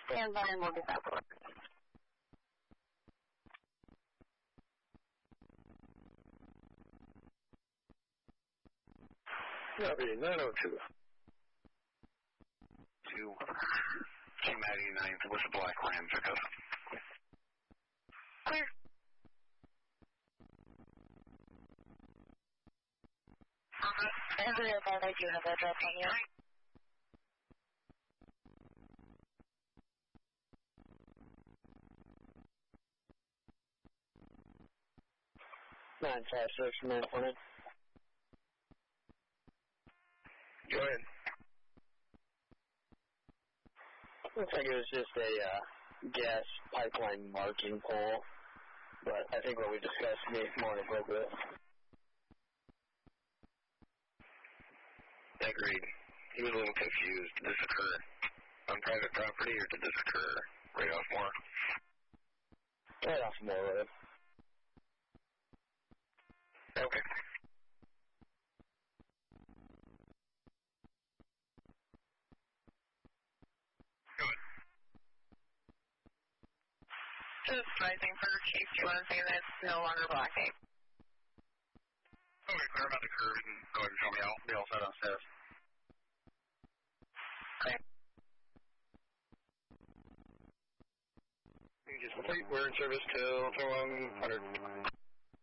Stand by and we'll get that work. Copy, 902. 2, Team 89 with the Black Ram pickup. Clear. Every other I do have a drop on you. 956 from Airport. Go ahead. Looks like it was just a gas pipeline marking pole, but I think what we discussed would be more appropriate. Agreed. He was a little confused. Did this occur on private property or did this occur right off Moore? Right off Moore Road. Okay. Good. Just rising for Chief. Do you want to say that it's no longer blocking? Okay, clear about the curve and go ahead and show me out. Be all set on status. Clear. Just complete. We're in service till 2100.